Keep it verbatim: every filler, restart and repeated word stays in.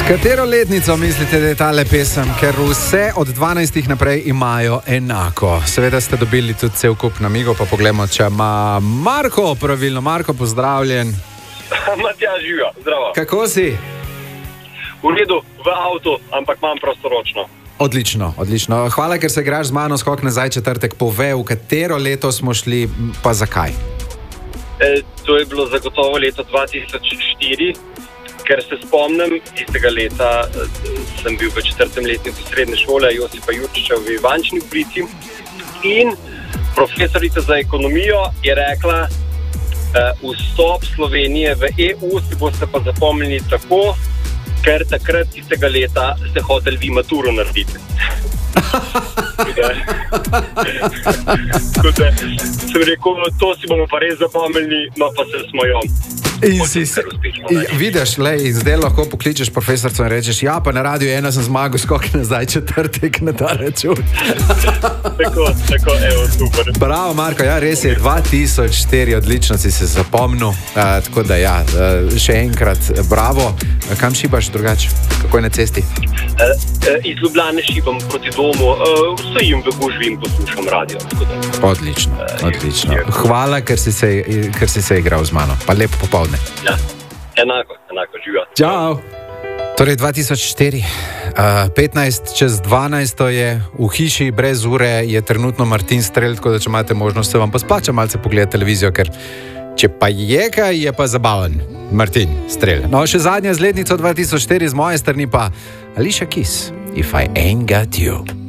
Katero letnico mislite, da je tale pesem? Ker vse od dvanajstih naprej imajo enako. Seveda ste dobili tudi cel kup namigov, pa poglejmo, če ima Marko pravilno. Marko, pozdravljen. Matjaž, živijo, zdravo. Kako si? V redu, v avtu, ampak imam prostoročno. Odlično, odlično. Hvala, ker se igraš z mano skok nazaj četrtek. Povej, v katero leto smo šli, pa zakaj? E, to je bilo zagotovo leto dva tisoč štiri, ker se spomnim, tistega leta sem bil v četrtem letniku srednje šole Josipa Jurčiča v Ivančni Ulici in profesorica za ekonomijo je rekla, vstop Slovenije v E U si boste pa zapomnili tako, ker takrat tistega leta ste hoteli vi maturo narediti. Sem rekel, to si bomo pa res zapomnili, no pa se smo jo. In si se, in, vidiš, le, in zdaj lahko pokličeš profesorco in rečeš, ja, pa na radiju ena sem zmagal, skok nazaj četrtek na ta račun. Tako, tako, evo, super. Bravo, Marko, ja, res je, dva tisoč štiri, odlično si se zapomnil, uh, tako da ja, uh, še enkrat, bravo. Kam šibaš drugače? Kako je na cesti? Uh, uh, iz Ljubljane šibam proti domu, uh, stojim v gužvi in poslušam radio. Odlično, odlično. Hvala, ker si se, ker si se igral z mano, pa lepo popoldne. Ja, enako, enako, živijo. Čau! Torej dva tisoč štiri, uh, petnajst čez dvanajst je v hiši brez ure, je trenutno Martin Strel, tako da če imate možnost, se vam pa splača malce pogledati televizijo, ker če pa je kaj, je pa zabaven. Martin Strel. No, še zadnja z letnico dva tisoč štiri z moje strani pa Alicia Keys, If I Ain't Got You.